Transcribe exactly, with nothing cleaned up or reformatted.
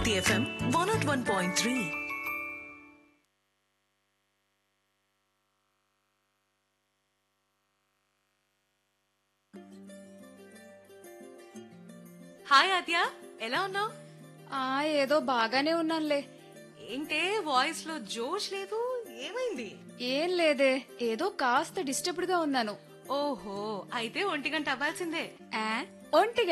City F M one oh one point three. Hi ఆద్య, ఎలా ఉన్నావు? ఆ ఏదో బాగానే ఉన్నానులే. ఏంటే వాయిస్ లో జోష్ లేదు, ఏమైంది? ఏం లేదే, ఏదో కాస్త డిస్టర్బ్డ్ గా ఉన్నాను. ఓహో, అయితే ఒంటి గంట అవ్వాల్సిందే. ఆ, ఒంటి